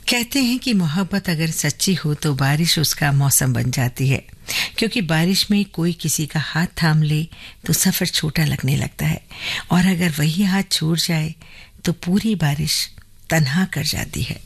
कहते हैं कि मोहब्बत अगर सच्ची हो तो बारिश उसका मौसम बन जाती है, क्योंकि बारिश में कोई किसी का हाथ थाम ले तो सफर छोटा लगने लगता है, और अगर वही हाथ छूट जाए तो पूरी बारिश तन्हा कर जाती है।